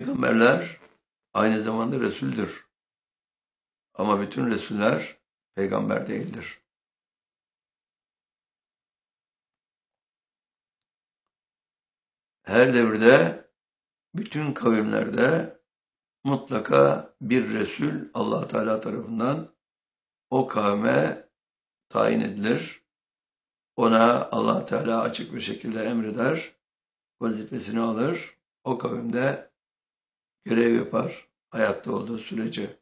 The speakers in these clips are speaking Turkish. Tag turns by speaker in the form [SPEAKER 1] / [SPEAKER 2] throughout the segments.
[SPEAKER 1] Peygamberler aynı zamanda Resul'dür. Ama bütün Resuller peygamber değildir. Her devirde, bütün kavimlerde mutlaka bir Resul Allah Teala tarafından o kavme tayin edilir. Ona Allah Teala açık bir şekilde emreder, vazifesini alır, o kavimde görev yapar hayatta olduğu sürece.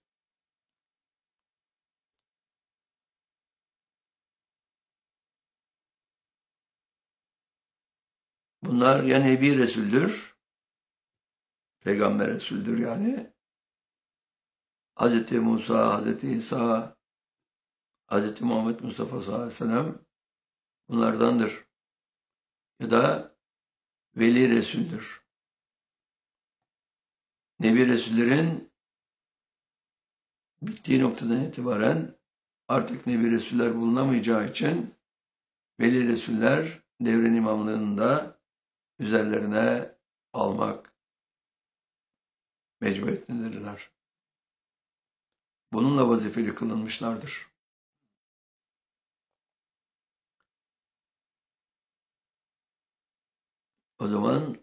[SPEAKER 1] Bunlar ya Nebi Resul'dür, Peygamber Resul'dür yani. Hz. Musa, Hz. İsa, Hz. Muhammed Mustafa sallallahu aleyhi ve sellem bunlardandır. Ya da Veli Resul'dür. Nebi Resullerin bittiği noktadan itibaren artık Nebi Resuller bulunamayacağı için Veli Resuller devrin imamlığında üzerlerine almak mecburiyetindedirler. Bununla vazifeli kılınmışlardır. O zaman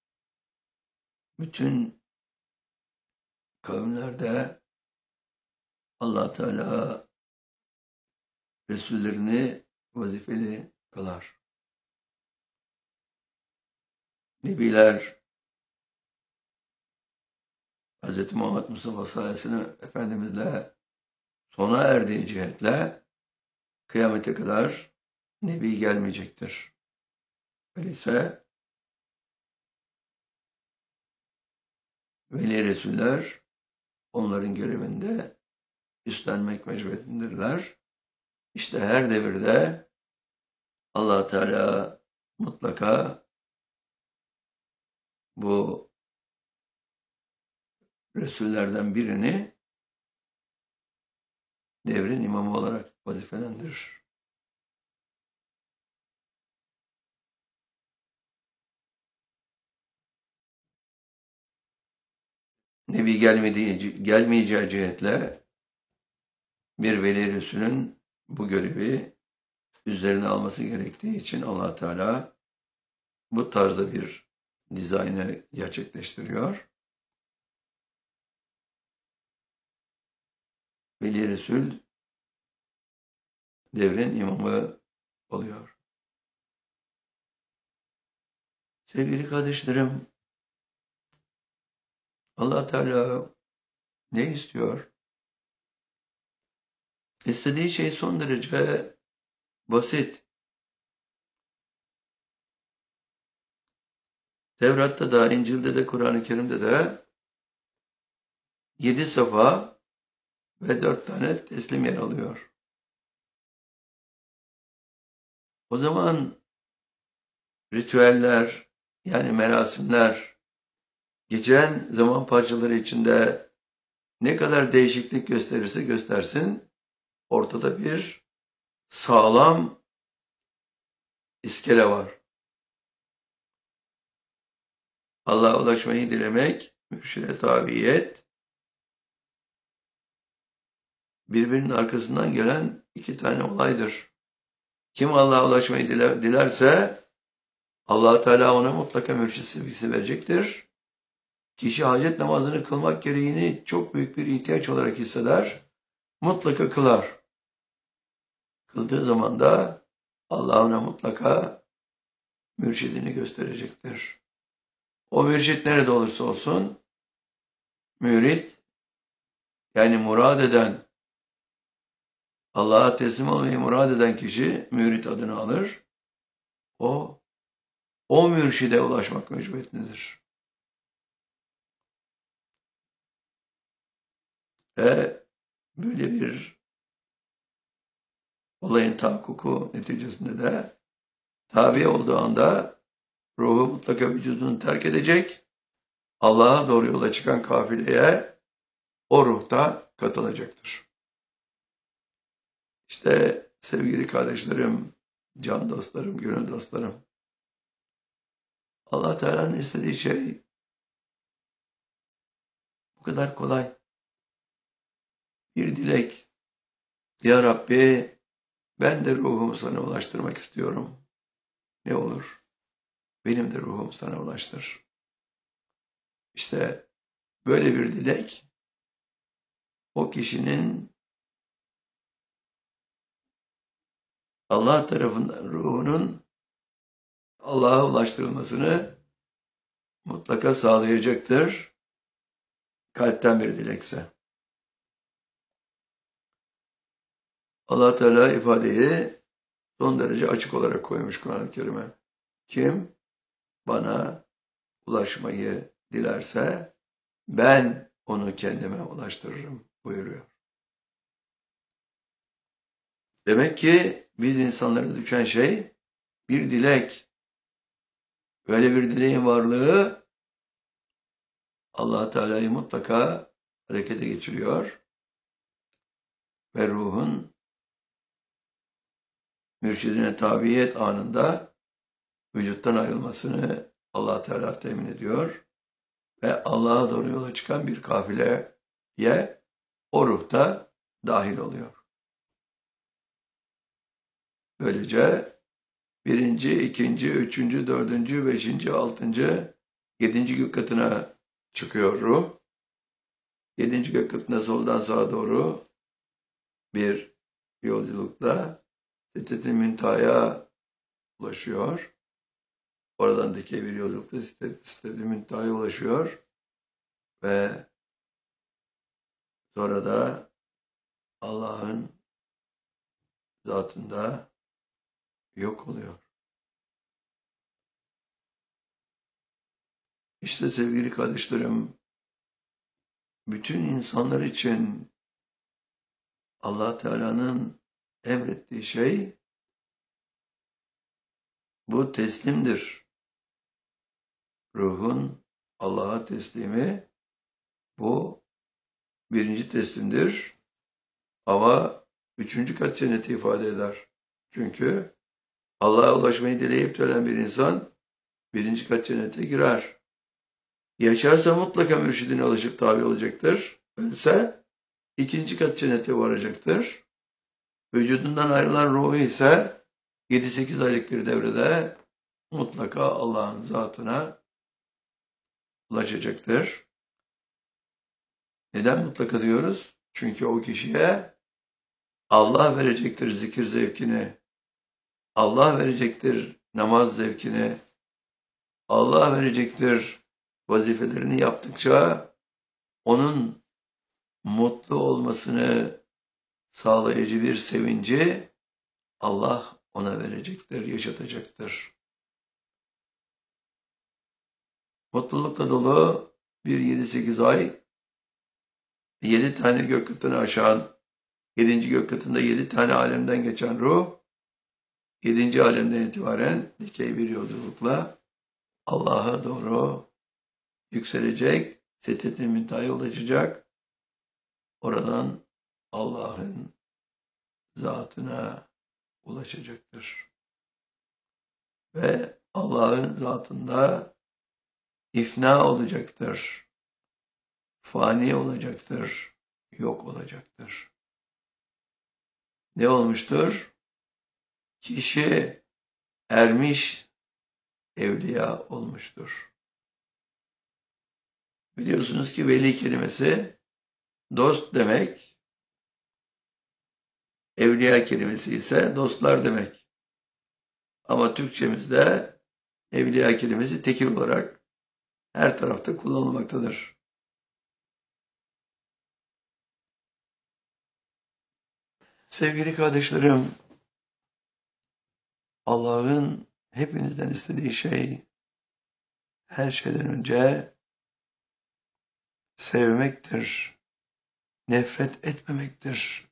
[SPEAKER 1] bütün kavimlerde Allah Teala Resullerini vazifeli kılar. Nebiler Hz. Muhammed Mustafa sallallahu aleyhi ve sellem Efendimizle sona erdiği cihetle kıyamete kadar Nebi gelmeyecektir. Öyleyse Veli Resuller onların görevinde üstlenmek mecburiyetindedirler. İşte her devirde Allah Teala mutlaka bu Resullerden birini devrin imamı olarak vazifelendirir. Nebi gelmeyeceği cihetle bir Veli Resulün bu görevi üzerine alması gerektiği için Allah Teala bu tarzda bir dizaynı gerçekleştiriyor. Veli Resul devrin imamı oluyor. Sevgili kardeşlerim, Allah Teala ne istiyor? İstediği şey son derece basit. Tevrat'ta da, İncil'de de, Kur'an-ı Kerim'de de 7 safa ve 4 tane teslim yer alıyor. O zaman ritüeller, yani merasimler, geçen zaman parçaları içinde ne kadar değişiklik gösterirse göstersin, ortada bir sağlam iskele var. Allah'a ulaşmayı dilemek, mürşide tabiyet, birbirinin arkasından gelen 2 tane olaydır. Kim Allah'a ulaşmayı dilerse, Allah Teala ona mutlaka mürşid sevgisi verecektir. Kişi hacet namazını kılmak gereğini çok büyük bir ihtiyaç olarak hisseder, mutlaka kılar. Kıldığı zaman da Allah ona mutlaka mürşidini gösterecektir. O mürşid nerede olursa olsun, mürid, yani murad eden, Allah'a teslim olmayı murad eden kişi mürid adını alır. O mürşide ulaşmak mecburiyetindedir. Ve böyle bir olayın tahakkuku neticesinde de tabi olduğu anda ruhu mutlaka vücudunu terk edecek, Allah'a doğru yola çıkan kafileye o ruhta katılacaktır. İşte sevgili kardeşlerim, can dostlarım, gönül dostlarım, Allah Teala'nın istediği şey Bu kadar kolay. Bir dilek. Ya Rabbi, ben de ruhumu sana ulaştırmak istiyorum. Ne olur? Benim de ruhumu sana ulaştır. İşte böyle bir dilek, o kişinin Allah tarafından ruhunun Allah'a ulaştırılmasını mutlaka sağlayacaktır. Kalpten bir dilekse. Allah Teala ifadeyi son derece açık olarak koymuş Kur'an-ı Kerim'e. Kim bana ulaşmayı dilerse ben onu kendime ulaştırırım buyuruyor. Demek ki biz insanlara düşen şey bir dilek. Böyle bir dileğin varlığı Allah Teala'yı mutlaka harekete geçiriyor ve ruhun mürşidine tabiyet anında vücuttan ayrılmasını Allah Teala temin ediyor ve Allah'a doğru yola çıkan bir kafileye o ruhta dahil oluyor. Böylece birinci, ikinci, üçüncü, dördüncü, beşinci, altıncı, yedinci gök katına çıkıyor ruh. Yedinci gök katına soldan sağa doğru bir yolculukla Sidret-i Müntaha'ya ulaşıyor. Oradan dikey bir yolculukta Sidret-i Müntaha'ya ulaşıyor ve sonra da Allah'ın zatında yok oluyor. İşte sevgili kardeşlerim, bütün insanlar için Allah Teala'nın emrettiği şey bu teslimdir. Ruhun Allah'a teslimi bu birinci teslimdir. Ama üçüncü kat cenneti ifade eder. Çünkü Allah'a ulaşmayı dileyip ölen bir insan birinci kat cennete girer. Yaşarsa mutlaka mürşidine ulaşıp tabi olacaktır. Ölse ikinci kat cennete varacaktır. Vücudundan ayrılan ruhu ise 7-8 aylık bir devrede mutlaka Allah'ın zatına ulaşacaktır. Neden mutlaka diyoruz? Çünkü o kişiye Allah verecektir zikir zevkini, Allah verecektir namaz zevkini, Allah verecektir vazifelerini yaptıkça onun mutlu olmasını sağlayıcı bir sevinci Allah ona verecektir, yaşatacaktır. Mutlulukla dolu bir 7-8 ay, 7 tane gök katını aşan, 7. gök katında 7 tane alemden geçen ruh, 7. alemden itibaren dikey bir yolculukla Allah'a doğru yükselecek, Sidret-i Müntaha'ya ulaşacak. Oradan Allah'ın zatına ulaşacaktır. Ve Allah'ın zatında ifna olacaktır. Fani olacaktır. Yok olacaktır. Ne olmuştur? Kişi ermiş evliya olmuştur. Biliyorsunuz ki veli kelimesi dost demek, evliya kelimesi ise dostlar demek. Ama Türkçemizde evliya kelimesi tekil olarak her tarafta kullanılmaktadır. Sevgili kardeşlerim, Allah'ın hepinizden istediği şey her şeyden önce sevmektir, nefret etmemektir.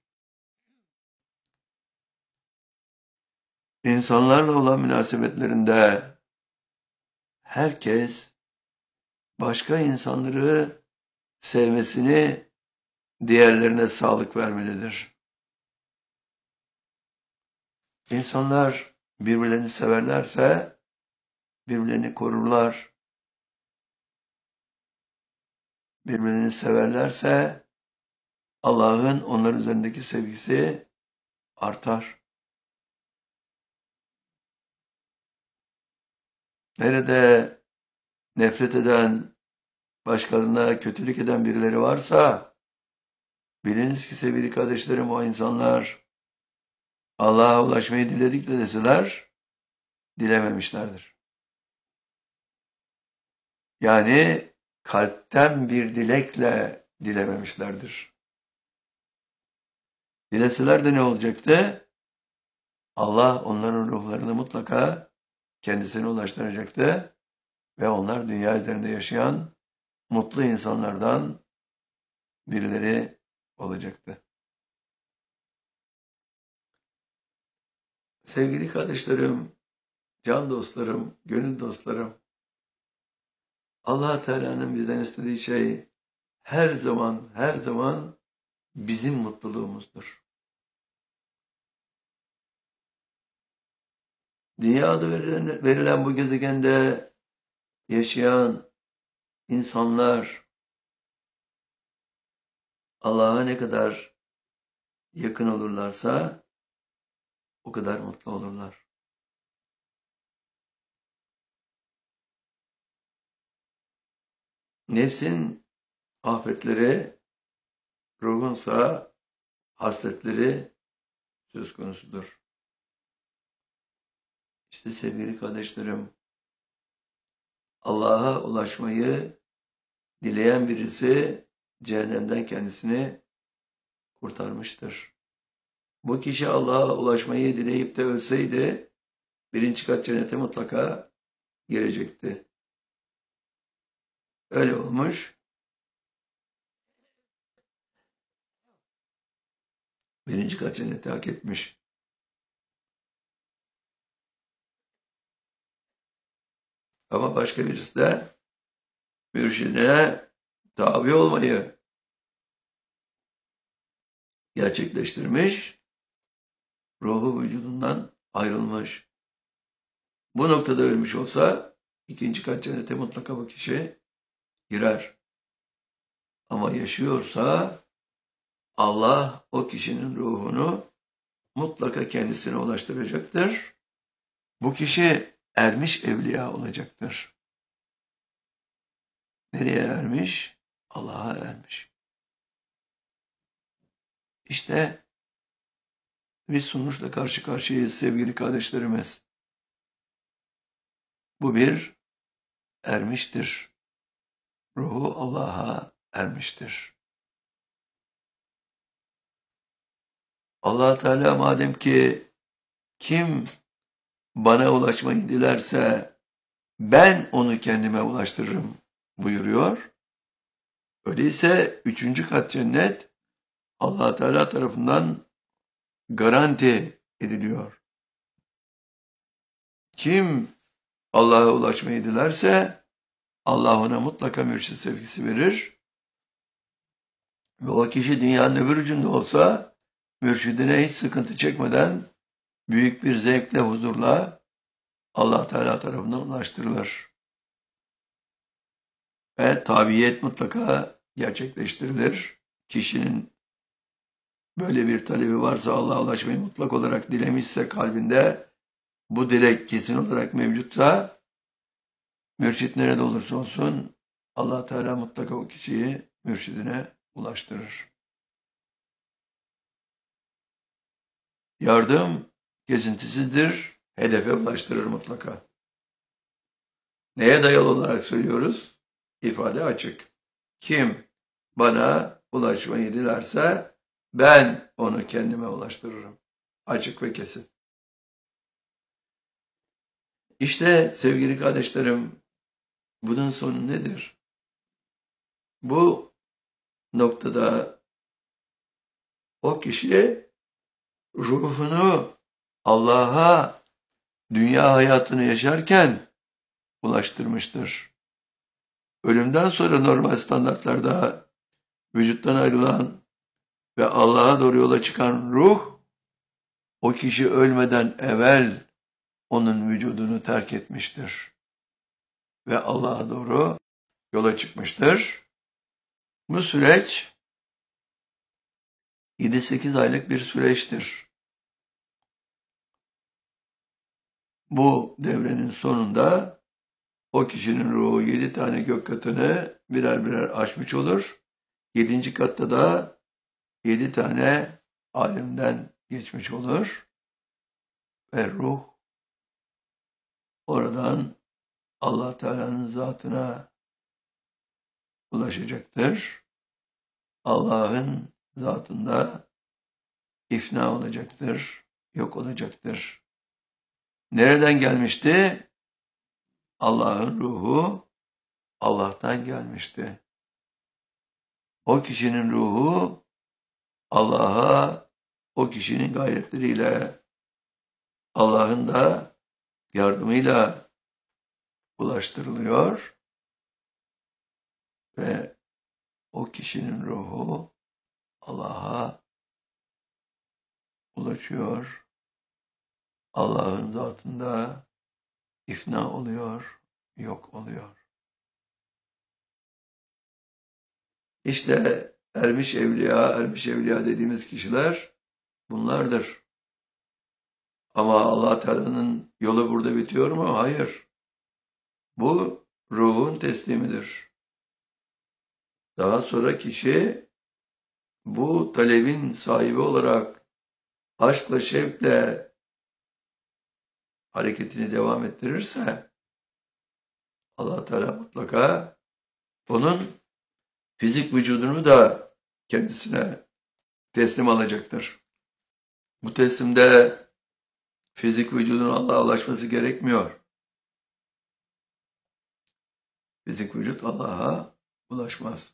[SPEAKER 1] İnsanlarla olan münasebetlerinde herkes başka insanları sevmesini diğerlerine sağlık vermelidir. İnsanlar birbirlerini severlerse birbirlerini korurlar. birbirini severlerse Allah'ın onların üzerindeki sevgisi artar. Nerede nefret eden, başkalarına kötülük eden birileri varsa, biliniz ki sevgili kardeşlerim, o insanlar Allah'a ulaşmayı diledik de deseler, dilememişlerdir. Yani kalpten bir dilekle dilememişlerdir. Dileseler de ne olacaktı? Allah onların ruhlarını mutlaka kendisine ulaştıracaktı ve onlar dünya üzerinde yaşayan mutlu insanlardan birileri olacaktı. Sevgili kardeşlerim, can dostlarım, gönül dostlarım, Allah Teala'nın bizden istediği şey her zaman bizim mutluluğumuzdur. Dünya adı verilen bu gezegende yaşayan insanlar Allah'a ne kadar yakın olurlarsa o kadar mutlu olurlar. Nefsin afetleri, ruhunsa hasletleri söz konusudur. İşte sevgili kardeşlerim, Allah'a ulaşmayı dileyen birisi cehennemden kendisini kurtarmıştır. Bu kişi Allah'a ulaşmayı dileyip de ölseydi 1. kat cennete mutlaka girecekti. Öyle olmuş. 1. kat cenneti hak etmiş. Ama başka birisi de mürşidine tabi olmayı gerçekleştirmiş, ruhu vücudundan ayrılmış. Bu noktada ölmüş olsa 2. kat cennete mutlaka bu kişi girer. Ama yaşıyorsa Allah o kişinin ruhunu mutlaka kendisine ulaştıracaktır. Bu kişi ermiş evliya olacaktır. Nereye ermiş? Allah'a ermiş. İşte biz sonuçla karşı karşıyayız sevgili kardeşlerimiz. Bu bir ermiştir. Ruhu Allah'a ermiştir. Allah Teala madem ki kim bana ulaşmayı dilerse ben onu kendime ulaştırırım buyuruyor. Öyleyse 3. kat cennet Allah Teala tarafından garanti ediliyor. Kim Allah'a ulaşmayı dilerse Allah ona mutlaka mürşid sevgisi verir. Ve o kişi dünyanın öbür ucunda olsa mürşidine hiç sıkıntı çekmeden büyük bir zevkle, huzurla Allah Teala tarafından ulaştırılır. Ve tabiyet mutlaka gerçekleştirilir. Kişinin böyle bir talebi varsa, Allah'a ulaşmayı mutlak olarak dilemişse kalbinde, bu dilek kesin olarak mevcutsa, mürşit nerede olursa olsun Allah Teala mutlaka o kişiyi mürşidine ulaştırır. Yardım kesintisizdir, hedefe ulaştırır mutlaka. Neye dayalı olarak söylüyoruz? İfade açık. Kim bana ulaşmayı dilerse ben onu kendime ulaştırırım. Açık ve kesin. İşte sevgili kardeşlerim, bunun sonu nedir? Bu noktada o kişi ruhunu Allah'a dünya hayatını yaşarken ulaştırmıştır. Ölümden sonra normal standartlarda vücuttan ayrılan ve Allah'a doğru yola çıkan ruh, o kişi ölmeden evvel onun vücudunu terk etmiştir. Ve Allah'a doğru yola çıkmıştır. Bu süreç 7-8 aylık bir süreçtir. Bu devrenin sonunda o kişinin ruhu 7 tane gök katını birer birer aşmış olur. 7. katta da 7 tane alemden geçmiş olur. Ve ruh oradan Allah Teala'nın zatına ulaşacaktır. Allah'ın zatında ifna olacaktır, yok olacaktır. Nereden gelmişti? Allah'ın ruhu Allah'tan gelmişti. O kişinin ruhu Allah'a o kişinin gayretleriyle, Allah'ın da yardımıyla ulaştırılıyor ve o kişinin ruhu Allah'a ulaşıyor. Allah'ın zatında ifna oluyor, yok oluyor. İşte ermiş evliya dediğimiz kişiler bunlardır. Ama Allah Teala'nın yolu burada bitiyor mu? Hayır. Bu ruhun teslimidir. Daha sonra kişi bu talebin sahibi olarak aşkla, şevkle hareketini devam ettirirse Allah Teala mutlaka onun fizik vücudunu da kendisine teslim alacaktır. Bu teslimde fizik vücudun Allah'a ulaşması gerekmiyor. Fizik vücut Allah'a ulaşmaz.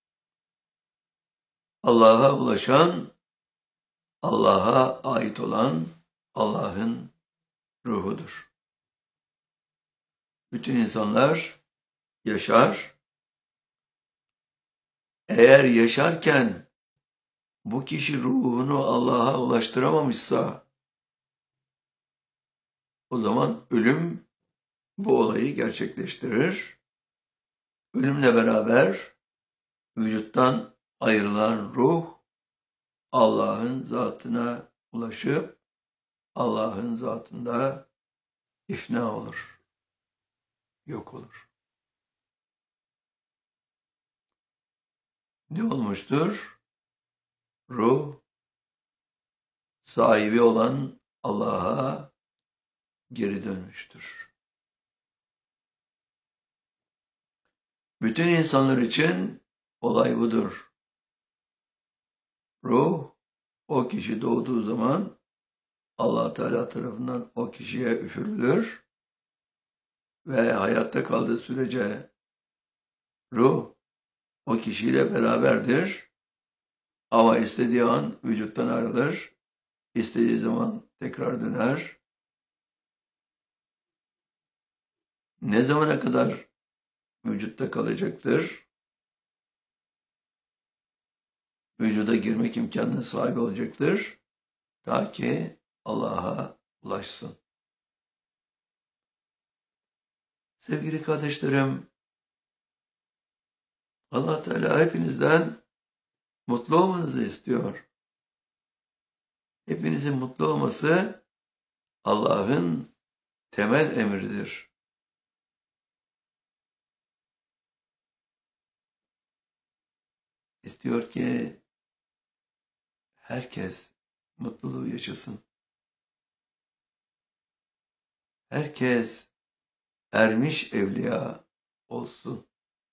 [SPEAKER 1] Allah'a ulaşan, Allah'a ait olan Allah'ın ruhudur. Bütün insanlar yaşar. Eğer yaşarken bu kişi ruhunu Allah'a ulaştıramamışsa o zaman ölüm bu olayı gerçekleştirir. Ölümle beraber vücuttan ayrılan ruh Allah'ın zatına ulaşıp Allah'ın zatında ifna olur, yok olur. Ne olmuştur? Ruh sahibi olan Allah'a geri dönmüştür. Bütün insanlar için olay budur. Ruh o kişi doğduğu zaman Allah Teala tarafından o kişiye üfürülür ve hayatta kaldığı sürece ruh o kişiyle beraberdir. Ama istediği an vücuttan ayrılır, istediği zaman tekrar döner. Ne zamana kadar vücutta kalacaktır? Vücuda girmek imkanına sahip olacaktır. Ta ki Allah'a ulaşsın. Sevgili kardeşlerim, Allah Teala hepinizden mutlu olmanızı istiyor. Hepinizin mutlu olması Allah'ın temel emridir. İstiyor ki herkes mutluluğu yaşasın. Herkes ermiş evliya olsun.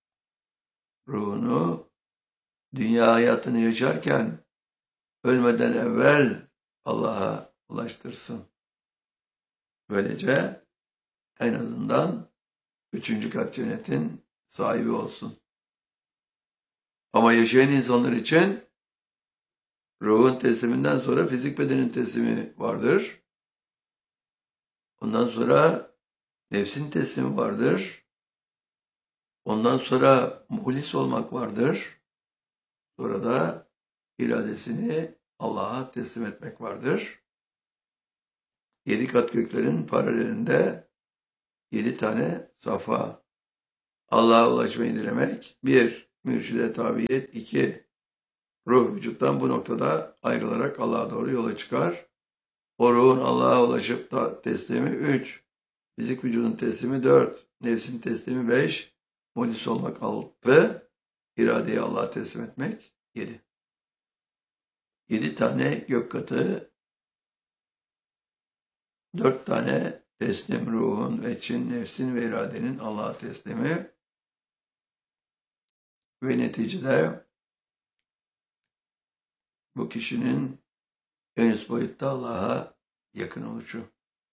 [SPEAKER 1] Ruhunu dünya hayatını yaşarken ölmeden evvel Allah'a ulaştırsın. Böylece en azından 3. kat cennetin sahibi olsun. Ama yaşayan insanlar için ruhun tesliminden sonra fizik bedenin teslimi vardır. Ondan sonra nefsin teslimi vardır. Ondan sonra muhlis olmak vardır. Sonra da iradesini Allah'a teslim etmek vardır. 7 kat göklerin paralelinde 7 tane safa. Allah'a ulaşmayı dilemek. 1. mürşide tabiyet. 2. Ruh vücuttan bu noktada ayrılarak Allah'a doğru yola çıkar. O ruhun Allah'a ulaşıp da teslimi 3. Fizik vücudun teslimi 4. Nefsin teslimi 5. Modis olmak 6. İradeyi Allah'a teslim etmek 7. 7 tane gök katı, 4 tane teslim ruhun, veçin, nefsin ve iradenin Allah'a teslimi ve neticede bu kişinin en üst boyutta Allah'a yakın oluşu.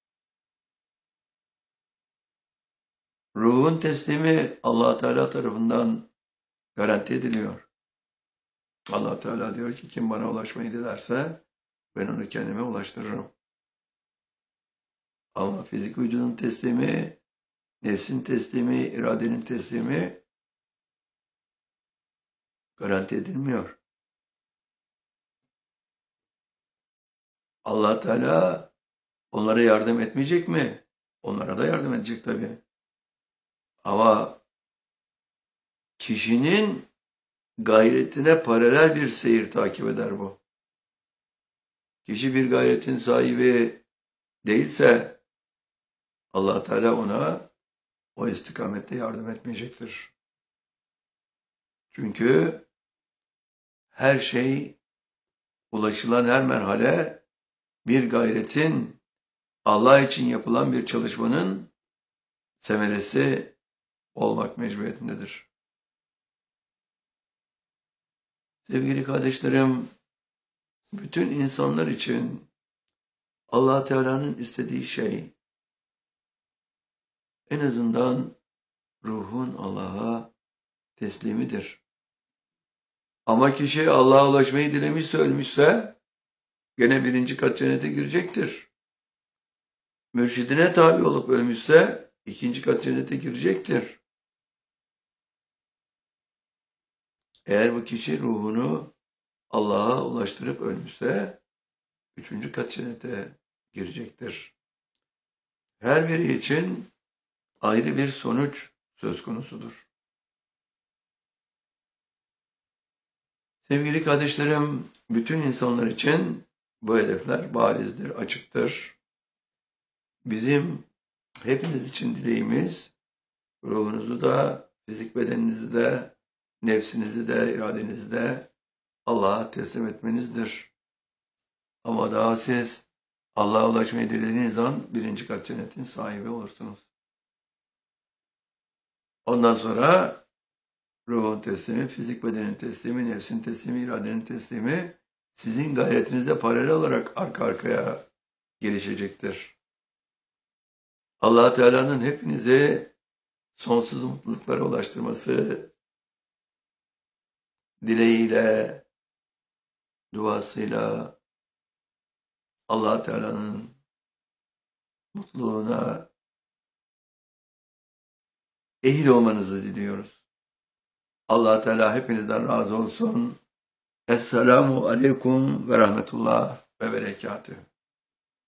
[SPEAKER 1] Ruhun teslimi Allah Teala tarafından garanti ediliyor. Allah Teala diyor ki kim bana ulaşmayı dilerse ben onu kendime ulaştırırım. Ama fizik vücudun teslimi, nefsin teslimi, iradenin teslimi garanti edilmiyor. Allah Teala onlara yardım etmeyecek mi? Onlara da yardım edecek tabii. Ama kişinin gayretine paralel bir seyir takip eder bu. Kişi bir gayretin sahibi değilse Allah Teala ona o istikamette yardım etmeyecektir. Çünkü her şey, ulaşılan her merhale bir gayretin, Allah için yapılan bir çalışmanın semeresi olmak mecburiyetindedir. Sevgili kardeşlerim, bütün insanlar için Allah Teala'nın istediği şey, en azından ruhun Allah'a teslimidir. Ama kişi Allah'a ulaşmayı dilemişse, ölmüşse, gene 1. kat cennete girecektir. Mürşidine tabi olup ölmüşse, 2. kat cennete girecektir. Eğer bu kişi ruhunu Allah'a ulaştırıp ölmüşse, 3. kat cennete girecektir. Her biri için ayrı bir sonuç söz konusudur. Sevgili kardeşlerim, bütün insanlar için bu hedefler barizdir, açıktır. Bizim hepiniz için dileğimiz, ruhunuzu da, fizik bedeninizi de, nefsinizi de, iradenizi de Allah'a teslim etmenizdir. Ama daha siz Allah'a ulaşmayı dilediğiniz an 1. kat cennetin sahibi olursunuz. Ondan sonra ruhun teslimi, fizik bedenin teslimi, nefsin teslimi, iradenin teslimi sizin gayretinizle paralel olarak arka arkaya gelişecektir. Allah Teala'nın hepinizi sonsuz mutluluklara ulaştırması dileğiyle, duasıyla Allah Teala'nın mutluluğuna ehil olmanızı diliyoruz. Allah Teala hepinizden razı olsun. Esselamu aleyküm ve rahmetullah ve berekatühü.